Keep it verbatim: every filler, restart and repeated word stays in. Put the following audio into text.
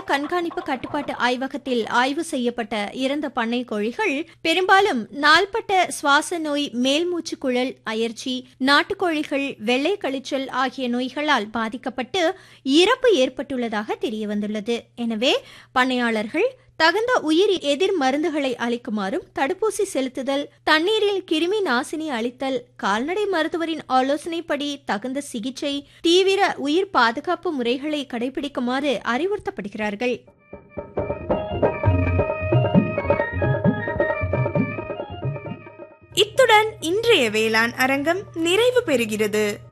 கண்காணிப்பு கட்டுப்பாட்டு ஆய்வகத்தில் ஆய்வு செய்யப்பட்ட இறந்த பண்ணை கோழிகள் பெரும்பாலும் நாள்பட்ட சுவாச நோய், மேல்மூச்சு குழல் அயற்சி, நாட்டுக்கோழிகள் வெள்ளை கழிச்சல் ஆகிய நோய்களால் பாதிக்கப்பட்டு இறப்பு ஏற்பட்டுள்ளதாக தெரியவந்துள்ளது. எனவே பண்ணையாளர்கள் தகுந்த உயிர் எதிர் மருந்துகளை அளிக்குமாறும், தடுப்பூசி செலுத்துதல், தண்ணீரில் கிருமி நாசினி அளித்தல், கால்நடை மருத்துவரின் ஆலோசனைப்படி தகுந்த சிகிச்சை, தீவிர உயிர் பாதுகாப்பு முறைகளை கடைபிடிக்குமாறு அறிவுறுத்தப்படுகிறார்கள். இத்துடன் இன்றைய வேளாண் அரங்கம் நிறைவு பெறுகிறது.